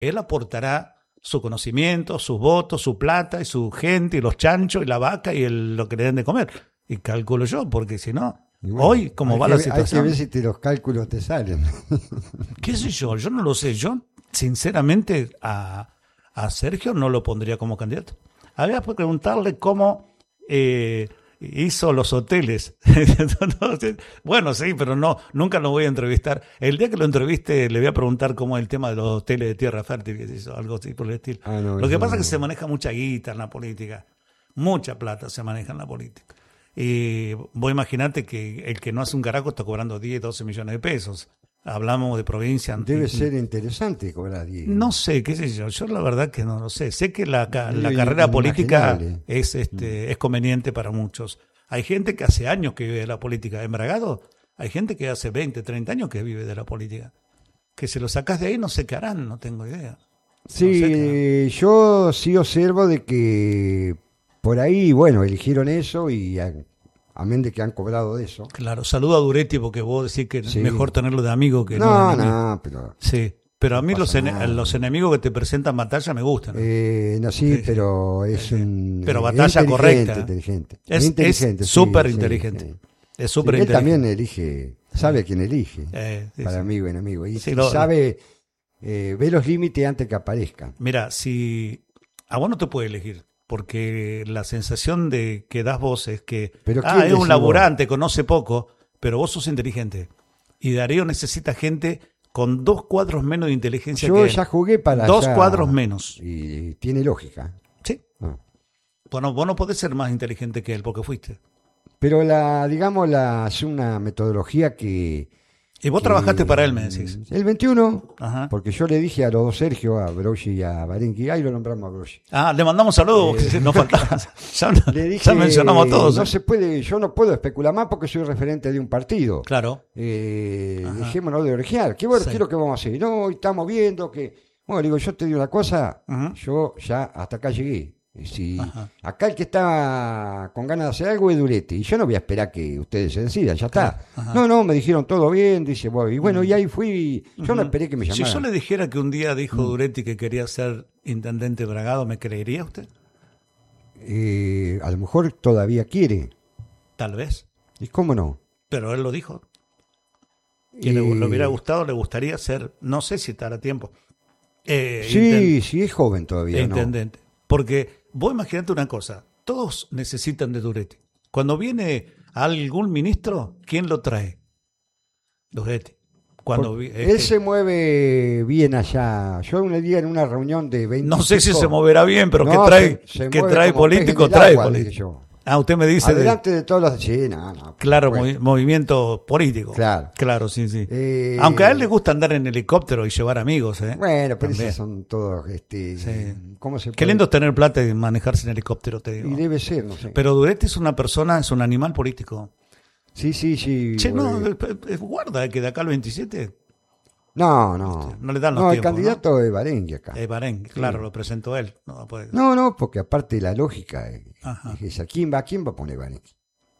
él aportará su conocimiento, sus votos, su plata y su gente y los chanchos y la vaca y lo que le den de comer. Y calculo yo, porque si no, bueno, hoy, como va la situación... Hay que ver si los cálculos te salen. ¿Qué sé yo? Yo no lo sé. Yo, sinceramente, a Sergio no lo pondría como candidato. Había que preguntarle cómo hizo los hoteles. Bueno, sí, pero no, nunca lo voy a entrevistar. El día que lo entreviste le voy a preguntar cómo es el tema de los hoteles de tierra fértil, que se hizo, algo así por el estilo. No, lo que pasa es que se maneja mucha guita en la política. Mucha plata se maneja en la política. Y vos imaginate que el que no hace un carajo está cobrando 10, 12 millones de pesos. Hablamos de provincia. Debe ser interesante cobrar 10. No sé, qué sé yo. Yo la verdad que no lo sé. Sé que la carrera política es conveniente para muchos. Hay gente que hace años que vive de la política. En Bragado hay gente que hace 20, 30 años que vive de la política. Que se lo sacás de ahí no sé qué harán, no tengo idea. Sí, no sé yo sí observo de que por ahí, bueno, eligieron eso y amén de que han cobrado de eso. Claro, saludo a Duretti porque vos decís que es mejor tenerlo de amigo que no, pero... Sí, pero a mí los los enemigos que te presentan batalla me gustan. No, sí, pero es un... Pero batalla correcta. Inteligente. Es súper inteligente. Sí. Es súper Él inteligente. también elige, sabe a quién elige, para amigo y enemigo. Y sabe, ve los límites antes que aparezcan. Mira, si a vos no te puede elegir, porque la sensación de que das vos es que es un laburante, conoce poco, pero vos sos inteligente. Y Darío necesita gente con 2 cuadros menos de inteligencia que él. Yo ya jugué para 2 cuadros menos. Y tiene lógica. Sí. Bueno, vos no podés ser más inteligente que él, porque fuiste. Pero es una metodología que... Y vos trabajaste para él, me decís. El 21, Ajá. porque yo le dije a los dos Sergio, a Broggi y a Barenqui, ahí lo nombramos a Broggi. Le mandamos saludos, porque nos faltaba. Le dije, ya mencionamos a todos. No se puede, yo no puedo especular más porque soy referente de un partido. Claro. Dejémonos de orejear. ¿Qué quiero que vamos a hacer? No, estamos viendo que... Bueno, digo, yo te digo una cosa, yo ya hasta acá llegué. Si acá el que está con ganas de hacer algo es Duretti, y yo no voy a esperar que ustedes se decidan, ya está. No, me dijeron todo bien, dice, y bueno, y ahí fui, yo no esperé que me llamaran. Si yo le dijera que un día dijo Duretti que quería ser intendente de Bragado, ¿me creería usted? A lo mejor todavía quiere. Tal vez. ¿Y cómo no? Pero él lo dijo. Y le hubiera gustado, le gustaría ser, no sé si estará a tiempo. Sí, es joven todavía. Intendente. ¿No? Porque vos imaginate una cosa, todos necesitan de Duretti. Cuando viene algún ministro, ¿quién lo trae? Duretti. Él se mueve bien allá. Yo un día en una reunión de 20... No sé si se moverá bien, pero que trae político, trae político. Usted me dice... Adelante de todos los... Sí, claro, movimiento político. Claro, sí. Aunque a él le gusta andar en helicóptero y llevar amigos. Bueno, pero esos son todos... ¿cómo se puede? Qué lindo es tener plata y manejarse en helicóptero, te digo. Y debe ser, no sé. Pero Duretti es una persona, es un animal político. Sí. Che, guarda que de acá al 27... No le dan los tiempos. El candidato es Barenqui acá. Es Barenqui, claro, lo presentó él. No, porque aparte de la lógica es esa. ¿Quién va a poner Barenqui?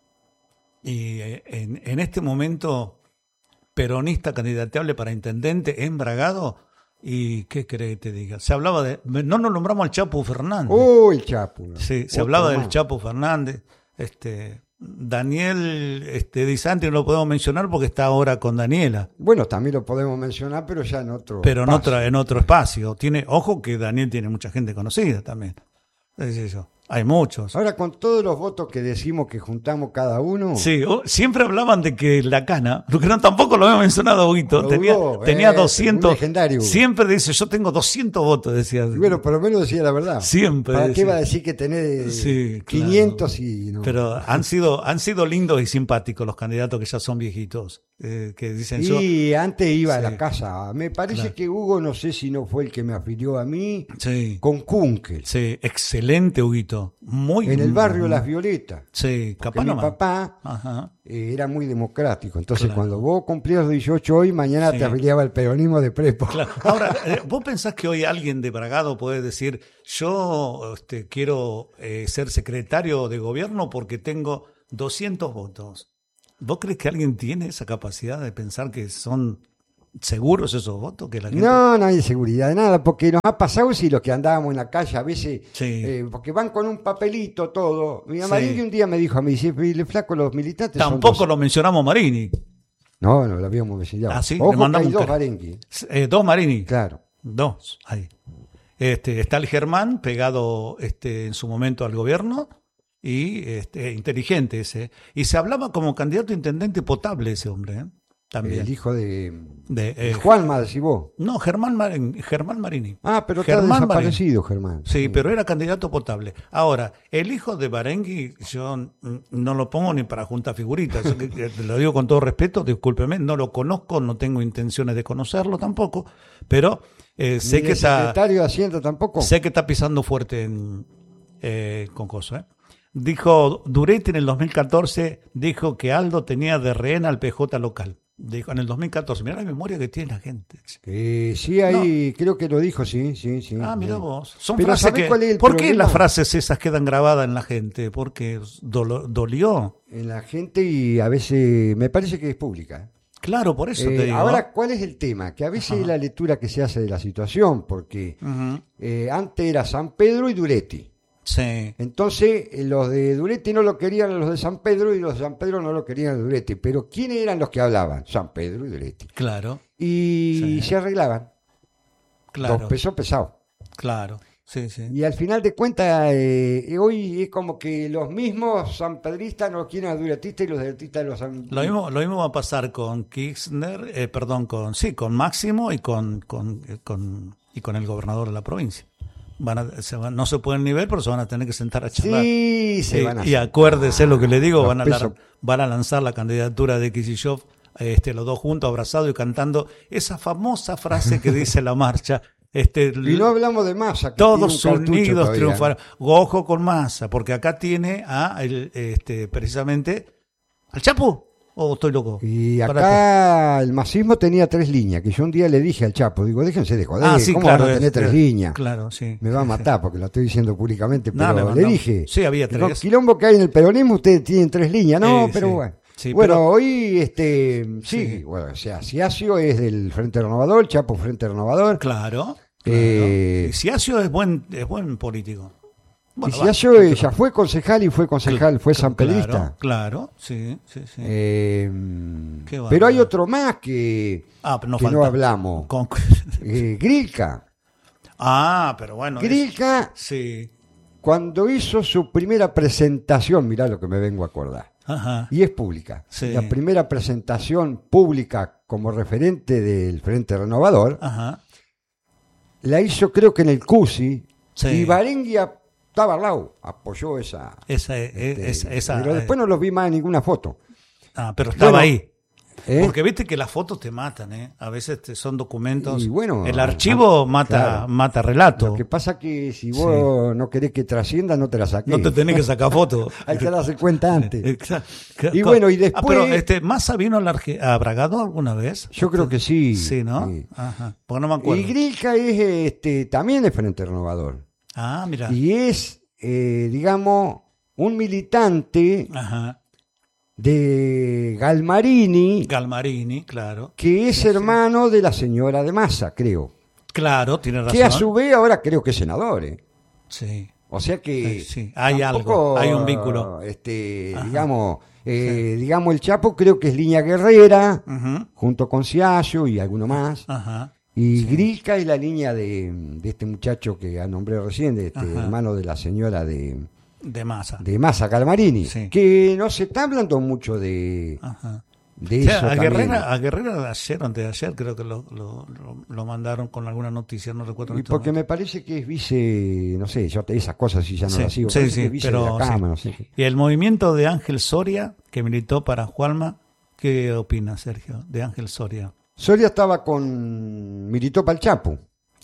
Y en este momento, peronista candidateable para intendente en Bragado, ¿y qué crees que te diga? Se hablaba de... No nos nombramos al Chapo Fernández. El Chapo. Sí, se hablaba del Chapo Fernández. Daniel Di Santi no lo podemos mencionar porque está ahora con Daniela. Bueno, también lo podemos mencionar, pero ya en otro espacio. En otro espacio. Ojo que Daniel tiene mucha gente conocida también. Es eso. Hay muchos. Ahora, con todos los votos que decimos que juntamos cada uno... Sí, siempre hablaban de que la cana, porque tampoco lo había mencionado Huguito, tenía 200... Legendario. Siempre dice, yo tengo 200 votos, decía. Bueno, por lo menos decía la verdad. Siempre. ¿Para qué va a decir que tenés 500 y no? Pero han sido lindos y simpáticos los candidatos que ya son viejitos. Que dicen antes iba a la casa. Me parece que Hugo, no sé si no fue el que me afilió a mí, con Kunkel. Sí, excelente Huguito. En el barrio Las Violetas. Sí, capaz mi papá era muy democrático. Entonces, cuando vos cumplías 18 hoy, mañana te afiliaba el peronismo de prepo. Claro. Ahora, ¿vos pensás que hoy alguien de Bragado puede decir, yo quiero ser secretario de gobierno porque tengo 200 votos? ¿Vos crees que alguien tiene esa capacidad de pensar que son seguros esos votos? Que la gente... No hay seguridad de nada, porque nos ha pasado si los que andábamos en la calle a veces, Sí. porque van con un papelito todo. Mi Sí. Marini un día me dijo a mí, si le flaco los militantes Tampoco son lo mencionamos Marini. No, lo habíamos mencionado. Ah, sí, le Ojo que mandamos hay un dos cara. Barenguis. Dos Marini. Claro. Dos, ahí. Está el Germán pegado en su momento al gobierno y inteligente ese. Y se hablaba como candidato a intendente potable ese hombre, ¿eh? También. El hijo de De, Juanma, decís vos. No, Germán Marini. Ah, pero Germán está desaparecido, Germán. Sí, pero era candidato potable. Ahora, el hijo de Barengui, yo no lo pongo ni para juntar figuritas. Te lo digo con todo respeto, discúlpeme, no lo conozco, no tengo intenciones de conocerlo tampoco, pero sé Ni que el está... secretario de Hacienda tampoco. Sé que está pisando fuerte con cosas. Dijo, Duretti en el 2014 dijo que Aldo tenía de rehén al PJ local. Dijo en el 2014. Mirá la memoria que tiene la gente. Sí, ahí creo que lo dijo, sí. Ah, mirá vos. Son Pero frases ¿sabés que... cuál es el ¿Por qué problema? las frases esas quedan grabadas en la gente? Porque dolió. En la gente y a veces me parece que es pública. Claro, por eso te digo. Ahora, ¿cuál es el tema? Que a veces es la lectura que se hace de la situación, porque Ujú. antes era San Pedro y Duretti. Sí, Entonces, los de Duretti no lo querían los de San Pedro y los de San Pedro no lo querían los de Duretti. Pero ¿quiénes eran los que hablaban? San Pedro y Duretti. claro, Y Sí. se arreglaban. claro, Dos pesos pesados. claro. Sí, sí. Y al final de cuentas, hoy es como que los mismos sanpedristas no quieren a Durettistas y los durettistas los san... Lo mismo va a pasar con Kirchner, con Máximo y con el gobernador de la provincia. No se pueden ni ver, pero se van a tener que sentar a charlar. Sí, se van a Y acuérdese lo que le digo, los van pesos. a lanzar la candidatura de Kicillof, los dos juntos, abrazados y cantando esa famosa frase que dice la marcha. Y no hablamos de Massa. Que Todos tiene un cartucho unidos todavía. triunfarán. Ojo con Massa, porque acá tiene precisamente al Chapo. ¿O estoy loco? Y Parate. acá el masismo tenía 3 líneas, que yo un día le dije al Chapo, digo, déjense de joder, Sí, ¿cómo claro, van a tener 3 líneas? Claro, sí. Me va a matar porque lo estoy diciendo públicamente, No, pero le le mandamos. dije, Sí, había con 3. quilombo que hay en el peronismo, ustedes tienen 3 líneas, no, pero Sí. bueno. Sí, Bueno, pero- hoy, Sí. bueno, o sea, Ciacio es del Frente Renovador, Chapo Frente Renovador, Claro. Eh, Y Ciacio es buen político. Bueno, y va, Ciacio hay que- ya fue concejal y fue concejal, fue sanpedrista. Claro, sí. Qué Pero hay bárbaro. otro más que Pero no no falta. hablamos, Con- Grilka. pero bueno. Grilka, Sí. cuando hizo su primera presentación, mirá lo que me vengo a acordar, Ajá. y es pública, Sí. la primera presentación pública como referente del Frente Renovador, Ajá. la hizo creo que en el CUSI, Sí. y Barenguia estaba al lado, apoyó esa... Esa. pero después no los vi más en ninguna foto. Pero estaba Bueno, ahí. ¿eh? Porque viste que las fotos te matan, ¿eh? A veces son documentos. Y bueno, el archivo claro. mata relato. Lo que pasa que si vos no querés que trascienda, no te la saques. No te tenés que sacar fotos. Hay que darse cuenta antes. Exacto. Y bueno, y después- pero ¿Massa vino a Bragado alguna vez? Yo creo que sí. Sí, ¿no? Sí. Ajá. Porque no me acuerdo. Y Grilka es también de Frente Renovador. Mira. Y es, digamos, un militante Ajá. de Galmarini, Galmarini, claro. que es hermano de la señora de Massa, creo. Claro, tiene razón. Que a su vez ahora creo que es senador. Sí. O sea que Sí, hay tampoco, algo, hay un vínculo. Ajá. digamos el Chapo creo que es línea guerrera, Ujú. junto con Ciacio y alguno más. Ajá. Y Grilka es la línea de este muchacho que nombré recién, de este Ajá. hermano de la señora de De Massa. Galmarini, Sí. que no se está hablando mucho de Ajá. de O sea, eso a también. Guerrera ayer o antes de ayer creo que lo mandaron con alguna noticia, no recuerdo. en Y este porque momento. me parece que es vice, no sé, yo esas cosas sí ya no Sí, las sigo. sí, Parece sí, que es vice pero de la sí. Cámara, no sé. Y el movimiento de Ángel Soria, que militó para Juanma, ¿qué opina Sergio de Ángel Soria? Soria estaba militó para el Chapo,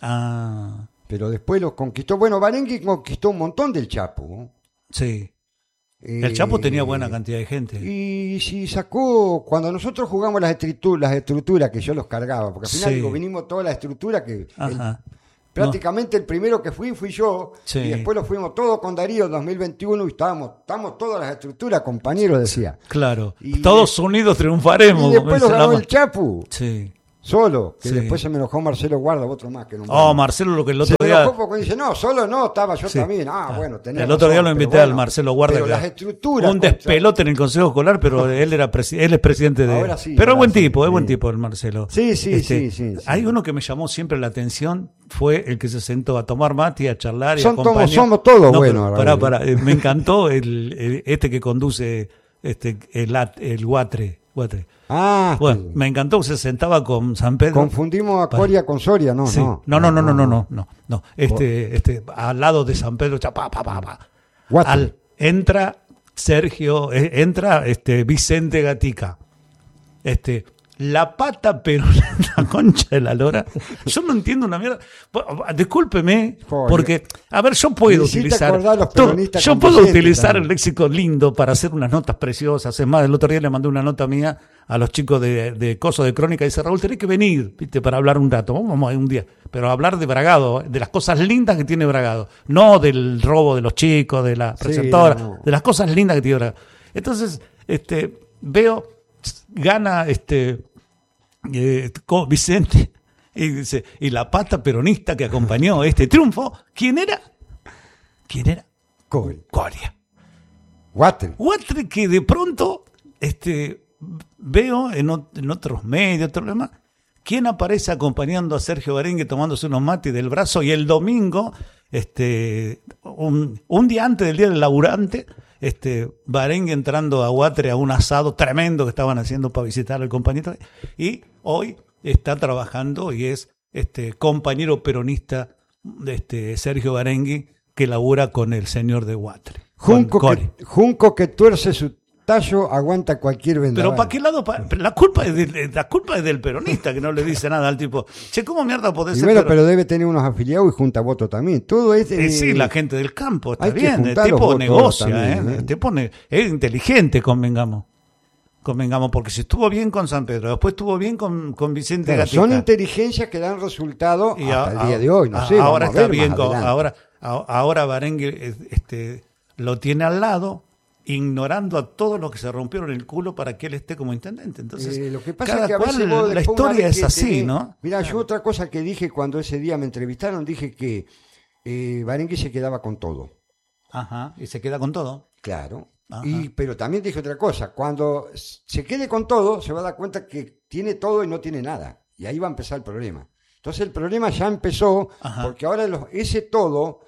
pero después los conquistó. Bueno, Barengue conquistó un montón del Chapo. Sí. El Chapo tenía buena cantidad de gente. Y si sacó, cuando nosotros jugamos las estructuras que yo los cargaba, porque al final Sí. digo, vinimos toda la estructura que Ajá. prácticamente el primero que fui yo, Sí. y después lo fuimos todos con Darío en 2021 y estamos todas las estructuras, compañeros, decía. Claro. Y- Todos unidos Y triunfaremos. después lo dice la ganó ma- el Chapu. Sí. O Solo, que Sí. después se me enojó Marcelo Guarda, otro más que no. Oh, Marcelo, lo que el Se otro me día... enojó porque dice, no, solo no, estaba yo Sí. también. Bueno, tenía El otro día razón, lo pero invité al bueno, Marcelo Guarda, pero que las estructuras... un despelote en el Consejo Escolar, pero él es presidente de... Ahora sí, pero es ahora buen sí, tipo, es sí. buen tipo el Marcelo. Sí, sí. Hay uno que me llamó siempre la atención, fue el que se sentó a tomar mate, a charlar y a Somos acompañar. todos No, buenos. pero Raúl. me encantó este que conduce el Guatre. Bueno, Sí. me encantó, se sentaba con San Pedro. Confundimos a Coria con Soria, no, Sí. no. No. Al lado de San Pedro, Guate. entra Sergio, entra Vicente Gatica. La pata pero la concha de la lora. Yo no entiendo una mierda. Discúlpeme, Joder. porque, a ver, yo puedo Me hiciste utilizar. acordar a los todo. peronistas Yo con puedo Vicente utilizar también. el léxico lindo para hacer unas notas preciosas. Es más, el otro día le mandé una nota mía a los chicos de Coso de Crónica y dice, Raúl, tenés que venir, ¿viste? Para hablar un rato. Vamos un día. Pero hablar de Bragado, de las cosas lindas que tiene Bragado. No del robo de los chicos, de la presentora, no. de las cosas lindas que tiene Bragado. Entonces, veo, gana Vicente y dice, y la pata peronista que acompañó este triunfo, ¿quién era? Coria. Guate. Guatre, que de pronto veo en otros medios, otro demás, quién aparece acompañando a Sergio Barengue tomándose unos mates del brazo, y el domingo, un día antes del Día del Laburante, Barengue entrando a Guatre a un asado tremendo que estaban haciendo para visitar al compañero, y hoy está trabajando y es compañero peronista de Sergio Barengue, que labura con el señor de Guatre. Junco que tuerce su tallo aguanta cualquier vendaval. Pero ¿para qué lado? La culpa es del peronista, que no le dice nada al tipo. Che, ¿cómo mierda podés Y ser bueno, peronista? pero debe tener unos afiliados y junta votos también. Todo es... Sí, la gente del campo, está hay que bien. El juntar los tipo votos negocia, también, El tipo es inteligente, convengamos, porque si estuvo bien con San Pedro, después estuvo bien con Vicente Claro, Gatica. son inteligencias que dan resultado Y hasta el día de hoy. No sé, ahora vamos a está ver bien, más adelante. ahora Barengue lo tiene al lado, ignorando a todos los que se rompieron el culo para que él esté como intendente. Entonces, Lo que pasa cada es que a veces cual, vos la después una historia vez es que así, ¿no? Mira, yo otra cosa que dije cuando ese día me entrevistaron, dije que Barengue se quedaba con todo. Ajá, y se queda con todo. Claro. Ajá. Pero también dije otra cosa, cuando se quede con todo, se va a dar cuenta que tiene todo y no tiene nada. Y ahí va a empezar el problema. Entonces el problema ya empezó, Ajá. porque ahora ese todo,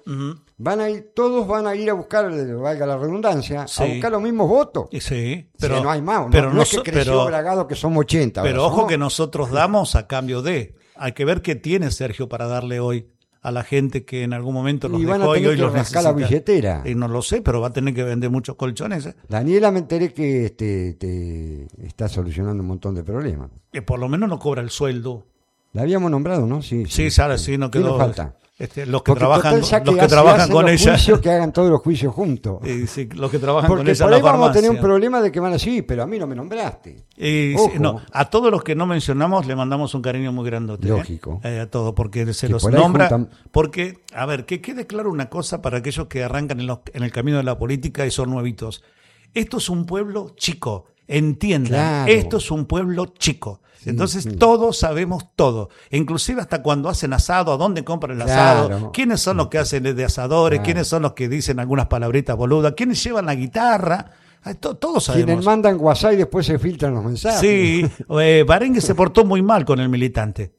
todos van a ir a buscar, valga la redundancia, Sí. a buscar los mismos votos. Y sí, Pero pero no hay más, pero no es que creció Bragado que somos 80. Pero ahora ojo somos- que nosotros damos a cambio de. Hay que ver qué tiene Sergio para darle hoy a la gente que en algún momento los Y van a dejó y tener hoy que los rascar la necesita. billetera. Y no lo sé, pero va a tener que vender muchos colchones. Daniela, me enteré que te está solucionando un montón de problemas. Que por lo menos no cobra el sueldo. La habíamos nombrado, ¿no? Sí. Ahora sí, no ¿Quién quedó. nos falta? Los que Porque trabajan, total, ya los que se trabajan hacen con los ella. juicios, que hagan todos los juicios juntos. Sí, los que trabajan con Porque ella por en ahí la vamos a tener un farmacia. problema de que van así, pero a mí no me nombraste. Y Ojo. no, a todos los que no mencionamos le mandamos un cariño muy grandote. Lógico. A todos, porque se Que los por ahí nombra. juntan- Porque, a ver, que quede claro una cosa para aquellos que arrancan en el camino de la política y son nuevitos. Esto es un pueblo chico, entiendan. Claro. Esto es un pueblo chico. Entonces todos sabemos todo, inclusive hasta cuando hacen asado, a dónde compran el Claro. asado, quiénes son los que hacen de asadores, Claro. quiénes son los que dicen algunas palabritas boludas, quiénes llevan la guitarra. Todos sabemos. Quienes mandan WhatsApp y después se filtran los mensajes. Sí, Barengue se portó muy mal con el militante.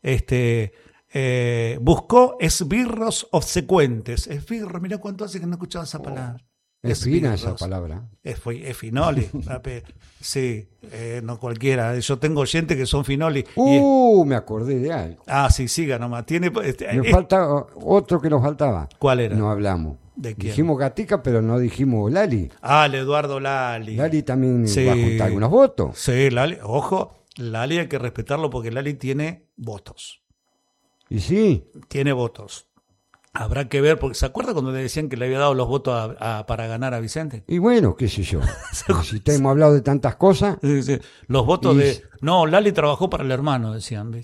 Buscó esbirros obsecuentes. Esbirros, mirá cuánto hace que no escuchaba esa palabra. Es fina esa Esbirros. palabra. Es finoli. Sí, no cualquiera. Yo tengo oyentes que son finoli. Me acordé de algo. Sí, siga nomás. Tiene, Me falta otro que nos faltaba. ¿Cuál era? No hablamos. ¿De quién? Dijimos Gatica, pero no dijimos Lali. el Eduardo Lali. Lali también Sí. va a juntar algunos votos. Sí, Lali. Ojo, Lali hay que respetarlo porque Lali tiene votos. Y sí, Tiene votos. Habrá que ver, porque ¿se acuerda cuando le decían que le había dado los votos para ganar a Vicente? y bueno, qué sé yo. Si te hemos hablado de tantas cosas, Sí, sí. Los votos Y- de... No, Lali trabajó para el hermano, decían, ¿viste?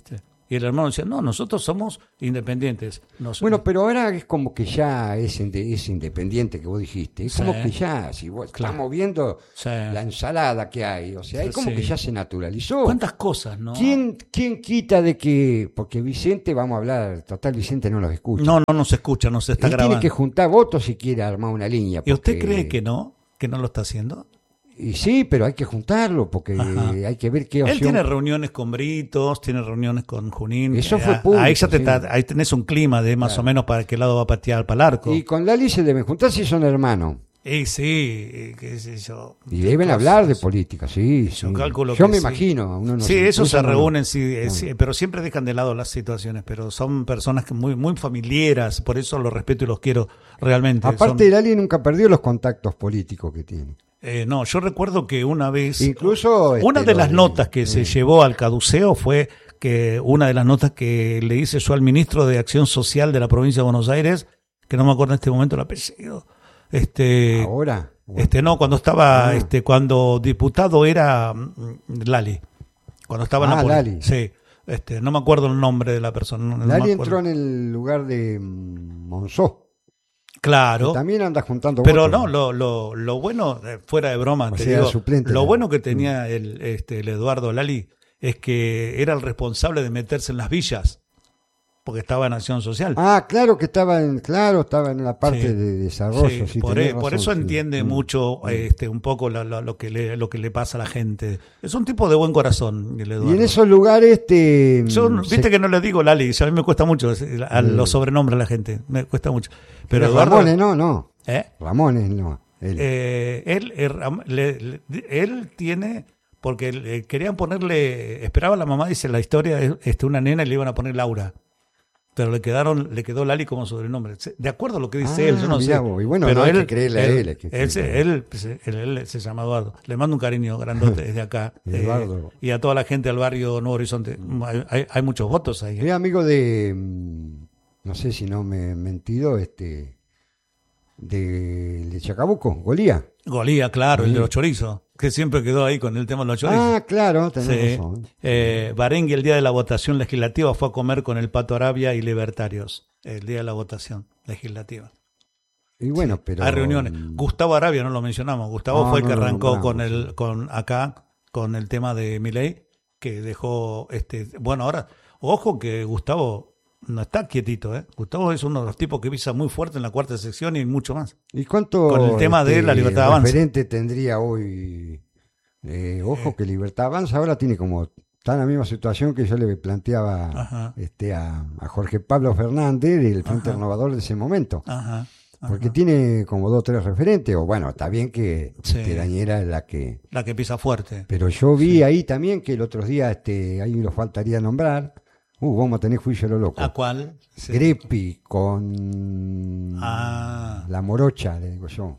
Y el hermano decía, no, nosotros somos independientes. Bueno, pero ahora es como que ya es independiente que vos dijiste. Es Sí. como que ya, si vos estamos viendo Sí. la ensalada que hay, o sea, es como Sí. que ya se naturalizó. ¿Cuántas cosas, no? ¿Quién quita de que, porque Vicente, vamos a hablar, total Vicente no los escucha. No se escucha, no se está Él grabando. tiene que juntar votos si quiere armar una línea. ¿Y usted porque- cree que no lo está haciendo? Y sí, pero hay que juntarlo porque Ajá. hay que ver qué Él opción. tiene reuniones con Britos, tiene reuniones con Junín. Eso fue público, ahí ya sí. ahí tenés un clima de más o menos para qué lado va a patear para el arco. Y con Lali se deben juntar si son hermanos. Y sí, qué sé yo. Y deben Cosas. hablar de política, sí. Yo sí. calculo Yo que me sí. imagino. Uno no Sí, sé, esos se no, no. reúnen, sí, pero siempre dejan de lado las situaciones, pero son personas que muy familiares, por eso los respeto y los quiero realmente. Aparte, Lali nunca perdió los contactos políticos que tiene. No, yo recuerdo que una vez, Incluso una de lo las notas que se llevó al caduceo fue que una de las notas que le hice yo al ministro de Acción Social de la provincia de Buenos Aires, que no me acuerdo en este momento el apellido, Ahora. Bueno. no, cuando estaba, cuando diputado era Lali, cuando estaba en la Lali. sí, no me acuerdo el nombre de la persona. No Lali me entró acuerdo. en el lugar de Monzó. Claro. También anda juntando Pero votos. no, lo bueno, fuera de broma, O te sea, digo, suplente, lo ¿no? bueno que tenía el Eduardo Lali es que era el responsable de meterse en las villas, porque estaba en Acción Social. Claro que estaba en la parte Sí. de desarrollo. Sí, Sí, por tenés por razón, eso sí. entiende mucho un poco lo que le pasa a la gente. Es un tipo de buen corazón, el Eduardo. Y en esos lugares Yo, viste que no le digo Lali, a mí me cuesta mucho a los sobrenombres a la gente, me cuesta mucho. Pero Eduardo, Ramones no. ¿eh? Ramones no. Él. Él tiene, porque querían ponerle, esperaba la mamá, dice la historia, una nena y le iban a poner Laura. Pero le quedó Lali como sobrenombre. De acuerdo a lo que dice él, yo no mirá sé. vos. Y bueno, pero no hay que creerle a él, hay que Él creerle. él se llama Eduardo. Le mando un cariño grandote desde acá. Eduardo. Y a toda la gente del barrio Nuevo Horizonte. Hay muchos votos ahí. Es amigo de, no sé si no me he mentido, de Chacabuco, Golía. Golía, claro, el Sí. de los chorizos, que siempre quedó ahí con el tema de los chorizos. Claro, tenés Sí. razón. Barengui el día de la votación legislativa fue a comer con el Pato Arabia y Libertarios. El día de la votación legislativa. Y bueno, pero... Hay reuniones. Gustavo Arabia no lo mencionamos. Gustavo fue el no que lo arrancó nombramos, con el tema de Milei, que dejó bueno, ahora ojo que Gustavo no está quietito, ¿eh? Gustavo es uno de los tipos que pisa muy fuerte en la cuarta sección y mucho más. ¿Y cuánto Con el tema de la Libertad Avanza? referente tendría hoy? Ojo que Libertad Avanza ahora tiene como... Está en la misma situación que yo le planteaba Ajá. a Jorge Pablo Fernández del Frente Ajá. Renovador de ese momento. Ajá. Porque tiene como 2 o 3 referentes, o bueno, está bien que Sí. Dañera es la que... La que pisa fuerte. Pero yo vi ahí también que el otro día, ahí nos faltaría nombrar, vamos a tener juicio a lo loco. ¿A cuál? Sí. Greppi con la morocha, le digo yo.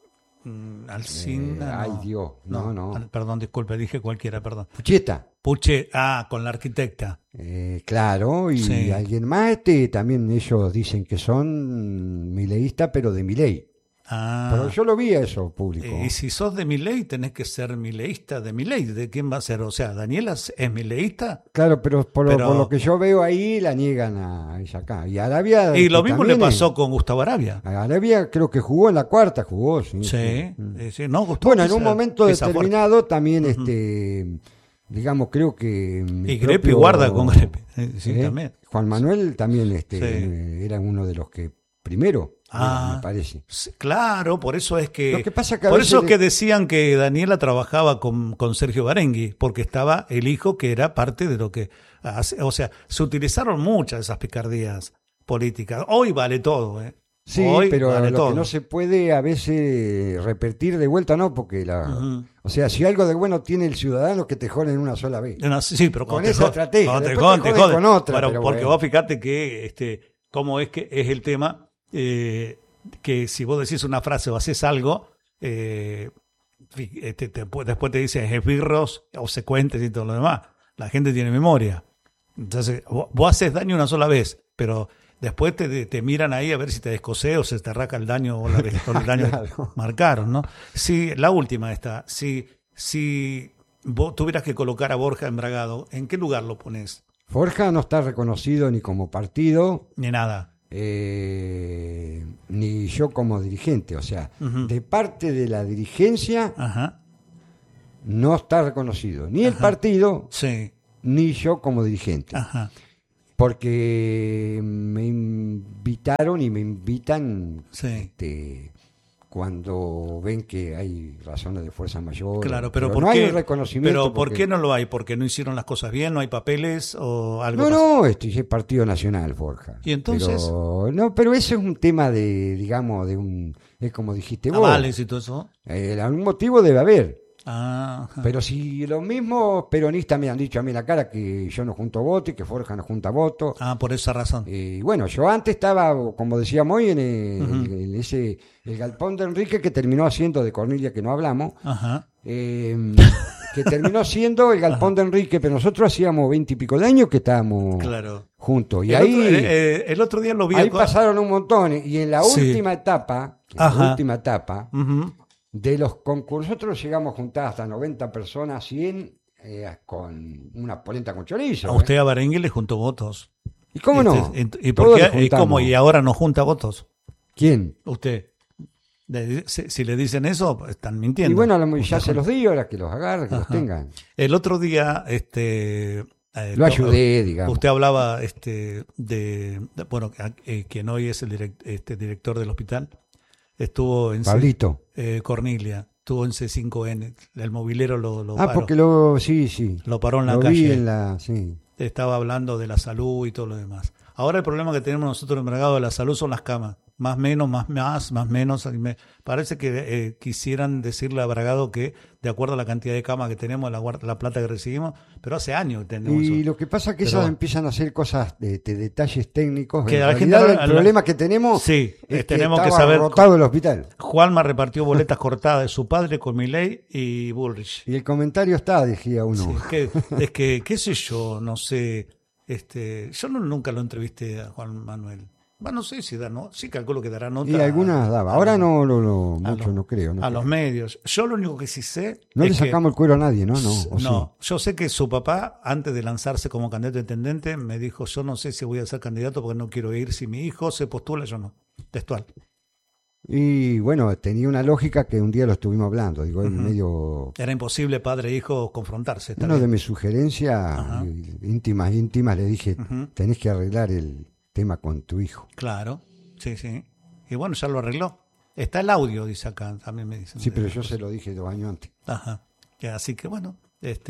Alcina. Ay, Dios, no. Perdón, disculpe, dije cualquiera, perdón. Pucheta. Puche, con la arquitecta. Claro, y Sí. alguien más, también ellos dicen que son mileístas, pero de Milei. Pero yo lo vi a eso público. Y si sos de Milei, tenés que ser mileísta de Milei. ¿De quién va a ser? O sea, ¿Daniela es mileísta? Claro, pero por lo que yo veo ahí, la niegan a ella acá. Y Arabia... Y lo que mismo le también pasó con Gustavo Arabia. Arabia creo que jugó en la cuarta, sí. Sí, no, Gustavo Bueno, en pisa- un momento pisa fuerte. determinado también, digamos, creo que... Y Greppi guarda con Greppi. Sí, también. Juan Manuel también Sí. era uno de los que primero, me parece. Sí, claro, por eso es que... Lo que pasa que a por veces eso es le- que decían que Daniela trabajaba con Sergio Barengui, porque estaba el hijo que era parte de lo que... O sea, se utilizaron muchas de esas picardías políticas. Hoy vale todo, ¿eh? Sí, Hoy pero vale lo todo. que no se puede a veces repetir de vuelta, no, porque Ujú. o sea, si algo de bueno tiene el ciudadano que te joden una sola vez. No, sí, pero Con cuando te esa jod- estrategia. cuando te Después joden, te te joden joden. con otra, Bueno, pero porque bueno. vos fíjate que cómo es el tema, que si vos decís una frase o haces algo, después te dicen esbirros o secuentes y todo lo demás. La gente tiene memoria. Entonces, vos haces daño una sola vez, pero después te miran ahí a ver si te descosé o se te arranca el daño o el daño Claro. que marcaron, ¿no? Sí, la última está. Si vos tuvieras que colocar a Borja Embragado, ¿en qué lugar lo pones? Forja no está reconocido ni como partido, Ni nada. ni yo como dirigente. O sea, de parte de la dirigencia Ajá. no está reconocido ni el partido, Sí. ni yo como dirigente. Ajá. Porque me invitaron y me invitan Sí. cuando ven que hay razones de fuerza mayor. Claro, pero ¿por no qué? hay un reconocimiento. Pero ¿por porque- qué no lo hay? ¿Porque no hicieron las cosas bien? ¿No hay papeles o algo? No, pasó? no, es Partido Nacional, Forja. ¿Y entonces? Pero eso es un tema de, digamos, es como dijiste vos. Avales y todo eso. Algún motivo debe haber. Ah, ajá. Pero si los mismos peronistas me han dicho a mí en la cara que yo no junto votos y que Forja no junta votos. Ah, por esa razón. Y bueno, yo antes estaba, como decíamos hoy, en el galpón de Enrique que terminó haciendo de Cornelia, que no hablamos, Ajá. que terminó siendo el galpón de Enrique, pero nosotros hacíamos 20 y pico de años que estábamos Claro. juntos. Y El otro día lo vi. ahí pasaron un montón. Y en la Sí. última etapa, Ajá. de los concursos, nosotros llegamos a juntar hasta 90 personas, 100, con una polenta con chorizo. A usted a Barengue le juntó votos. ¿Y cómo no? ¿Y Todos por le qué? ¿Y juntamos. cómo? ¿Y ahora no junta votos? ¿Quién? Usted. Si le dicen eso, están mintiendo. Y bueno, ya se los di, ahora que los agarre, que los tengan. El otro día, Lo ayudé, digamos. usted hablaba, bueno, quien hoy es el director del hospital, estuvo en Pablito. Cornelia, estuvo en C5N, el movilero lo paró. Porque sí. Lo paró en la Lo calle. vi sí. Estaba hablando de la salud y todo lo demás. Ahora el problema que tenemos nosotros en Bragado de la salud son las camas. Más menos, más menos. Parece que quisieran decirle a Bragado que, de acuerdo a la cantidad de camas que tenemos, la plata que recibimos, pero hace años que tenemos Y eso. lo que pasa es que Pero- esas empiezan a hacer cosas de detalles técnicos. Que En a la gente realidad, no- el problema que tenemos Sí, es tenemos que estaba saber. rotado el hospital. Juanma repartió boletas cortadas de su padre con Milei y Bullrich. Y el comentario está, decía uno. Sí, es que, qué sé yo, no sé. Yo nunca lo entrevisté a Juan Manuel. Bueno, no sé si da, ¿no? Sí, calculo que dará nota. Y algunas daba. Ahora no, mucho los- no creo. No a creo. los medios. Yo lo único que sí sé. No es le que- sacamos el cuero a nadie, ¿no? No, ¿o No, yo sé que su papá, antes de lanzarse como candidato a intendente, me dijo: yo no sé si voy a ser candidato porque no quiero ir. Si mi hijo se postula, yo no. Textual. Y bueno, tenía una lógica que un día lo estuvimos hablando. Digo, en medio. Era imposible padre e hijo confrontarse. está Una de bien. mis sugerencias íntimas, le dije: tenés que arreglar el tema con tu hijo. Claro, sí. Y bueno, ya lo arregló. Está el audio, dice acá, también me dicen. Sí, pero yo se lo dije 2 años antes. Ajá. Así que bueno,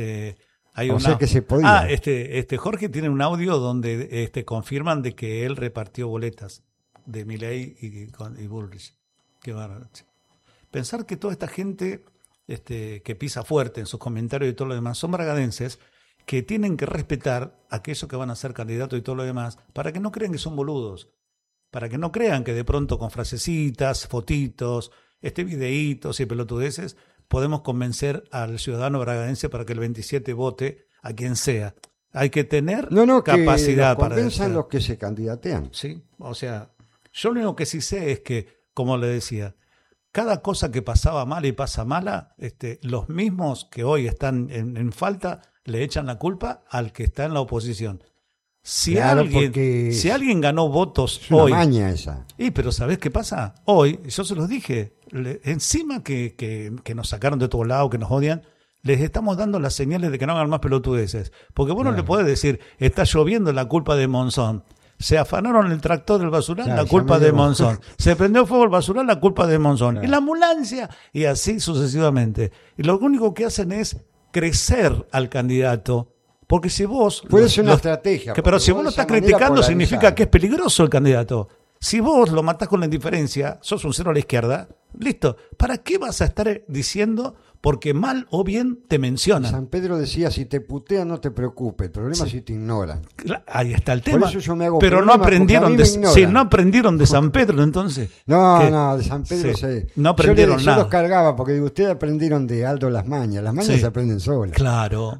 hay O sea que se podía. Jorge tiene un audio donde confirman de que él repartió boletas de Milei y Bullrich. Qué bárbaro. Pensar que toda esta gente que pisa fuerte en sus comentarios y todo lo demás son bragadenses que tienen que respetar a aquellos que van a ser candidatos y todo lo demás para que no crean que son boludos. Para que no crean que de pronto con frasecitas, fotitos, videitos y pelotudeces podemos convencer al ciudadano bragadense para que el 27 vote a quien sea. Hay que tener capacidad que para convenzan eso. los que se candidatean. Sí, o sea, yo lo único que sí sé es que, como le decía, cada cosa que pasaba mal y pasa mala, los mismos que hoy están en falta le echan la culpa al que está en la oposición. Si, Claro, porque si alguien ganó votos Es una hoy, maña esa. pero ¿sabés qué pasa? Hoy, yo se los dije, encima que nos sacaron de todos lados, que nos odian, les estamos dando las señales de que no hagan más pelotudeces. Porque vos no le podés decir, está lloviendo, la culpa de Monzón. Se afanaron el tractor del basural, Claro, la culpa ya me de digo. Monzón. Se prendió fuego el basural, la culpa de Monzón. Claro. Y la ambulancia, y así sucesivamente. Y lo único que hacen es crecer al candidato. Porque si vos... Puede ser una estrategia. pero porque si vos de lo esa estás manera criticando, polarizar. significa que es peligroso el candidato. Si vos lo matás con la indiferencia, sos un cero a la izquierda, listo. ¿Para qué vas a estar diciendo porque mal o bien te mencionan? San Pedro decía: si te putean, no te preocupes. El problema es si te ignoran. Ahí está el tema. eso yo me hago pero no problema, porque a aprendieron mí de, me ignoran. sí, no aprendieron de San Pedro, entonces. No, ¿Qué? no, de San Pedro Sí. No aprendieron yo nada. los cargaba porque digo, ustedes aprendieron de Aldo las mañas. Las mañas Sí. se aprenden solas. Claro.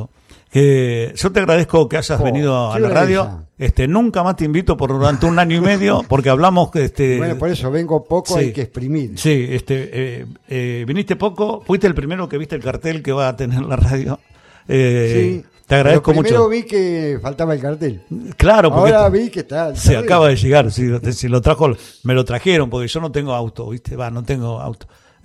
Yo te agradezco que hayas venido a qué la radio. Nunca más te invito por durante 1 año y medio porque hablamos Bueno, por eso vengo poco, sí. hay que exprimir. Sí, viniste poco, fuiste el primero que viste el cartel que va a tener la radio. Sí. Te agradezco mucho. Primero vi que faltaba el cartel. Claro, porque ahora vi que está. Se acaba de llegar. Si lo trajo, me lo trajeron, porque yo no tengo auto, ¿viste? No tengo auto.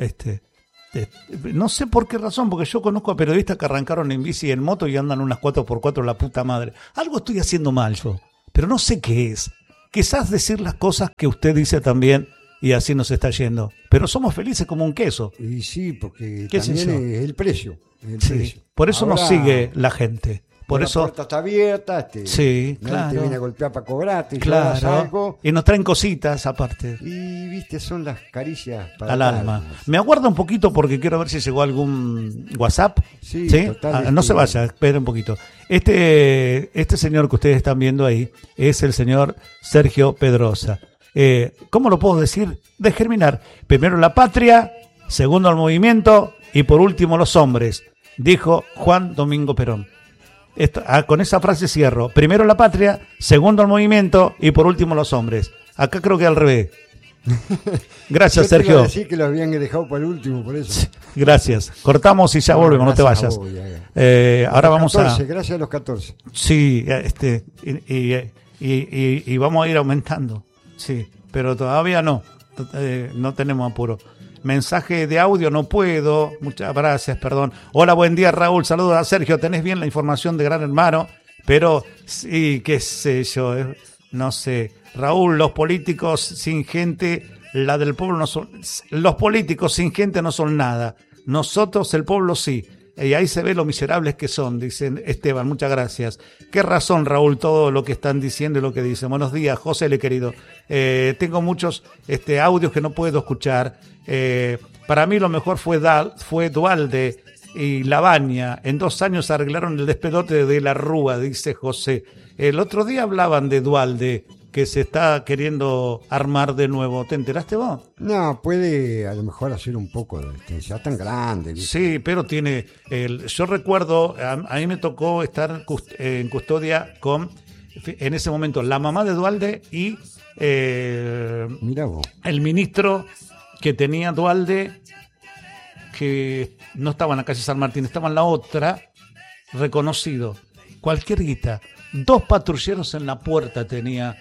No sé por qué razón, porque yo conozco a periodistas que arrancaron en bici y en moto y andan unas 4x4 la puta madre. Algo estoy haciendo mal yo, pero no sé qué es. Quizás decir las cosas que usted dice también y así nos está yendo. Pero somos felices como un queso. Y sí, porque ¿Qué también es el precio. Sí, por eso ahora, nos sigue la gente. Por eso la puerta está abierta, sí, claro. Te viene a golpear para cobrarte, claro. Algo. Y nos traen cositas aparte. Y viste, son las caricias para al alma. Me aguarda un poquito porque quiero ver si llegó algún WhatsApp. Sí, no se vaya, espere un poquito. Este señor que ustedes están viendo ahí es el señor Sergio Pedrosa. ¿Cómo lo puedo decir? De germinar. Primero la patria, segundo el movimiento y por último los hombres, dijo Juan Domingo Perón. Con esa frase cierro. Primero la patria, segundo el movimiento y por último los hombres. Acá creo que al revés. Gracias, Sergio. Yo te iba a decir que lo habían dejado para el último, por eso. Gracias. Cortamos y ya volvemos, no te vayas. Ahora vamos 14, gracias a los 14. Sí, y vamos a ir aumentando. Sí, pero todavía no tenemos apuro. Mensaje de audio no puedo. Muchas gracias, perdón. Hola, buen día, Raúl. Saludos a Sergio. Tenés bien la información de Gran Hermano, pero sí, qué sé yo, no sé. Raúl, los políticos sin gente, la del pueblo no son. Los políticos sin gente no son nada. Nosotros, el pueblo, sí. Y ahí se ve lo miserables que son, dicen Esteban, muchas gracias. Qué razón, Raúl, todo lo que están diciendo y lo que dicen. Buenos días, José, le querido. Tengo muchos audios que no puedo escuchar. Para mí lo mejor fue Dualde y Labaña. En 2 años arreglaron el despelote de la Rúa, dice José. El otro día hablaban de Dualde, que se está queriendo armar de nuevo. ¿Te enteraste vos? No, puede a lo mejor hacer un poco ya tan grande. ¿Viste? Sí, pero tiene... yo recuerdo, a mí me tocó estar en custodia con, en ese momento, la mamá de Dualde y Mirá vos. El ministro que tenía Dualde, que no estaba en la calle San Martín, estaba en la otra, reconocido. Cualquier guita. 2 patrulleros en la puerta tenía...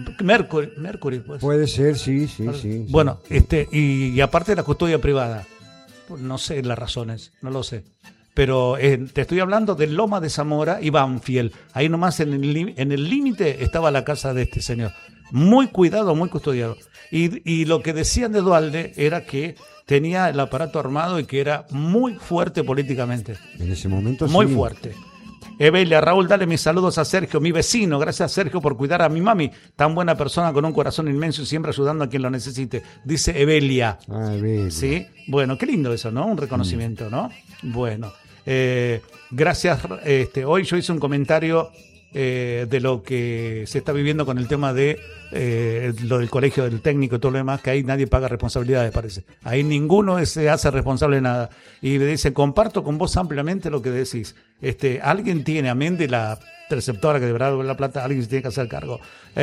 Mercury, pues. Puede ser, sí. Bueno, y aparte de la custodia privada. No sé las razones, no lo sé. Pero te estoy hablando de Loma de Zamora y Banfield. Ahí nomás en el límite estaba la casa de este señor. Muy cuidado, muy custodiado. Y lo que decían de Dualde era que tenía el aparato armado y que era muy fuerte políticamente. En ese momento muy sí. Muy fuerte. Evelia, Raúl, dale mis saludos a Sergio, mi vecino. Gracias, Sergio, por cuidar a mi mami. Tan buena persona, con un corazón inmenso y siempre ayudando a quien lo necesite. Dice Evelia. Evelia. Sí, bueno, qué lindo eso, ¿no? Un reconocimiento, ¿no? Bueno, gracias. Hoy yo hice un comentario de lo que se está viviendo con el tema de lo del colegio del técnico y todo lo demás, que ahí nadie paga responsabilidades, parece. Ahí ninguno se hace responsable de nada. Y me dice, comparto con vos ampliamente lo que decís. Alguien tiene, amén de la receptora que deberá devolver la plata, alguien se tiene que hacer cargo.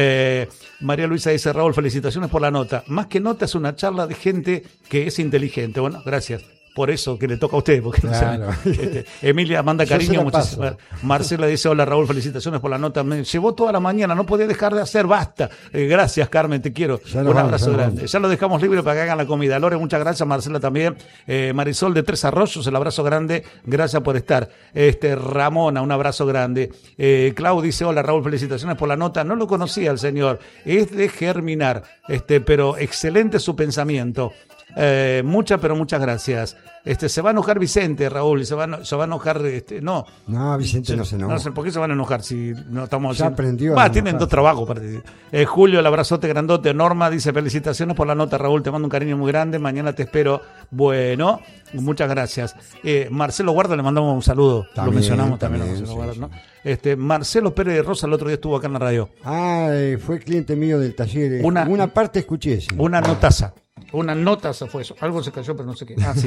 María Luisa dice, Raúl, felicitaciones por la nota. Más que nota es una charla de gente que es inteligente. Bueno, gracias. Por eso que le toca a usted, porque claro. Emilia manda cariño, muchísimas. Marcela dice, hola Raúl, felicitaciones por la nota, me llevó toda la mañana, no podía dejar de hacer, basta. Gracias, Carmen, te quiero. Un abrazo grande. Ya lo dejamos libre para que hagan la comida. Lore, muchas gracias, Marcela también. Marisol de Tres Arroyos, el abrazo grande, gracias por estar. Ramona, un abrazo grande. Clau dice, hola Raúl, felicitaciones por la nota, no lo conocía el señor, es de germinar, pero excelente su pensamiento. Muchas gracias. Se va a enojar Vicente, Raúl, se va a enojar, no. No, Vicente no se enoja. No sé por qué se van a enojar si no estamos ya aprendió. Tienen 2 trabajos para decir. Julio, el abrazote grandote. Norma dice, felicitaciones por la nota, Raúl, te mando un cariño muy grande, mañana te espero. Bueno, muchas gracias. Marcelo Guarda, le mandamos un saludo, también, lo mencionamos también Marcelo Guarda, ¿no? Marcelo Pérez de Rosa el otro día estuvo acá en la radio. Fue cliente mío del taller. Una parte escuché. Sí. Una notaza. Una nota se fue eso. Algo se cayó, pero no sé qué. Sí.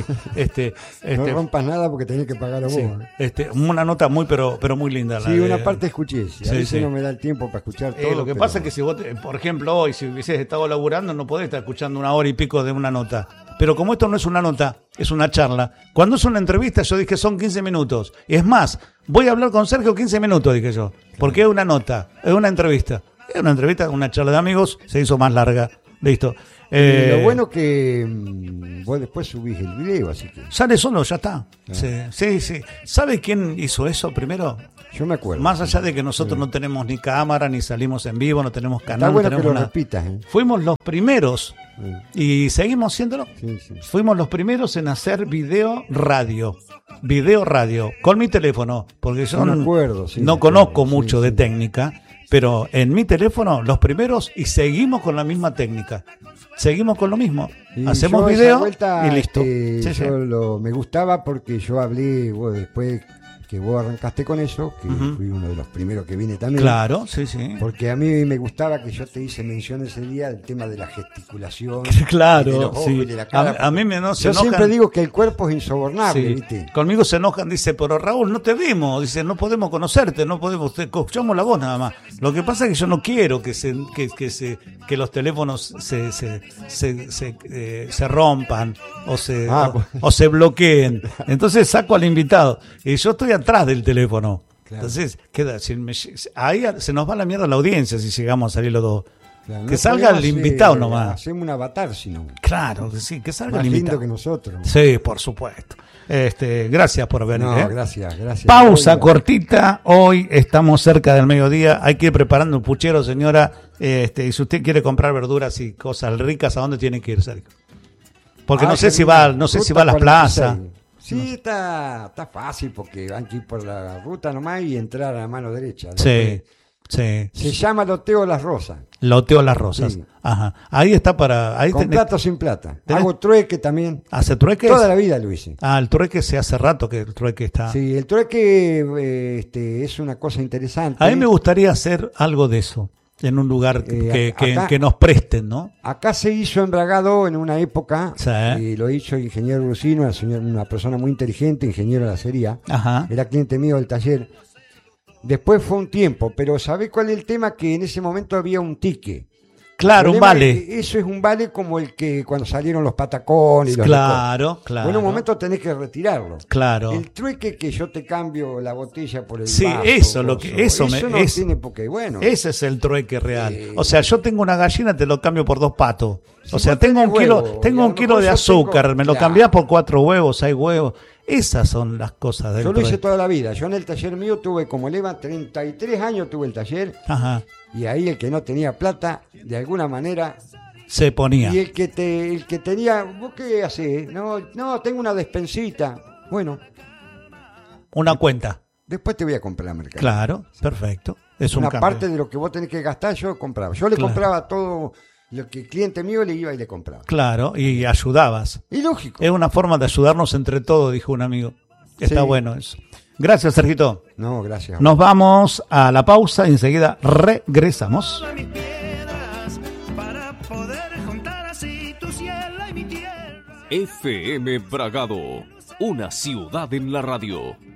No rompas nada porque tenés que pagar a vos. Sí. Una nota muy, pero muy linda. Sí, una parte escuché. Sí. A veces no me da el tiempo para escuchar todo. Lo que pasa es que si vos, por ejemplo, hoy, si hubieses estado laburando, no podés estar escuchando 1 hora y pico de una nota. Pero como esto no es una nota, es una charla. Cuando es una entrevista, yo dije son 15 minutos. Y es más, voy a hablar con Sergio 15 minutos, dije yo. Porque es una nota, es una entrevista. Es una entrevista, una charla de amigos, se hizo más larga. Listo. Lo bueno que vos después subís el video, así que... Sale solo, ya está. Sí. ¿Sabe quién hizo eso primero? Yo me acuerdo. Más allá de que nosotros no tenemos ni cámara, ni salimos en vivo, no tenemos canal. Está bueno no que tenemos lo nada. repitas. Fuimos los primeros, y seguimos siéndolo. Sí. Fuimos los primeros en hacer video radio, con mi teléfono, porque yo No me acuerdo, no conozco mucho de técnica, pero en mi teléfono los primeros, y seguimos con la misma técnica. Seguimos con lo mismo. Y hacemos yo esa video vuelta, y listo. Me gustaba porque yo hablé después que vos arrancaste con eso, que fui uno de los primeros que vine también. Claro, sí. Porque a mí me gustaba que yo te hice mención ese día del tema de la gesticulación. Claro, de los ojos y de la cara. A mí me Yo siempre digo que el cuerpo es insobornable, ¿viste? Conmigo se enojan, dice, pero Raúl, no te vimos, dice, no podemos conocerte, no podemos, te escuchamos la voz nada más. Lo que pasa es que yo no quiero que los teléfonos se rompan o se bloqueen. Entonces saco al invitado y yo estoy atrás del teléfono. Claro. Entonces ahí se nos va la mierda la audiencia si llegamos a salir los dos. Claro, que salga el invitado nomás. Hacemos un avatar, sino. Claro, sí, que salga más el invitado. Lindo que nosotros. Sí, por supuesto. Gracias por venir. Gracias. Pausa cortita. Hoy estamos cerca del mediodía. Hay que ir preparando un puchero, señora. Y si usted quiere comprar verduras y cosas ricas, ¿a dónde tiene que ir, Sergio? Porque no sé si va a las plazas. Sí, está fácil porque hay que ir por la ruta nomás y entrar a la mano derecha. Sí. Se llama Loteo Las Rosas. Loteo Las Rosas. Sí. Ajá. Ahí está para... Ahí con plata o sin plata. Hago trueque también. ¿Hace trueque? Toda la vida lo hice. El trueque se hace rato que el trueque está... Sí, el trueque es una cosa interesante. A mí me gustaría hacer algo de eso. En un lugar que nos presten, ¿no? Acá se hizo en Bragado en una época, sí. Y lo hizo el ingeniero Lucino, una persona muy inteligente, ingeniero de acería. Ajá. Era cliente mío del taller. Después fue un tiempo, pero ¿sabés cuál es el tema? Que en ese momento había un tique. Claro, un vale. Eso es un vale como el que cuando salieron los patacones y los claro. En un momento tenés que retirarlo. Claro. El trueque que yo te cambio la botella por el sí, vaso. Eso no tiene porque bueno. Ese es el trueque real. O sea, yo tengo una gallina, te lo cambio por 2 patos. O sea, tengo un kilo de azúcar, me lo cambiás por 4 huevos, 6 huevos. Esas son las cosas del trueque. Yo lo hice toda la vida. Yo en el taller mío tuve, como Leva, 33 años tuve el taller. Ajá. Y ahí el que no tenía plata, de alguna manera... se ponía. Y el que tenía... ¿Vos qué hacés? No, tengo una despensita. Bueno. Una cuenta. Después te voy a comprar la mercancía. Claro, perfecto. Es una un parte de lo que vos tenés que gastar, yo compraba. Yo le compraba todo... Lo que el cliente mío le iba y le compraba. Claro, y ayudabas. Y lógico. Es una forma de ayudarnos entre todos, dijo un amigo. Está bueno eso. Gracias, Sergito. No, gracias. Nos vamos a la pausa y enseguida regresamos. FM Bragado, una ciudad en la radio.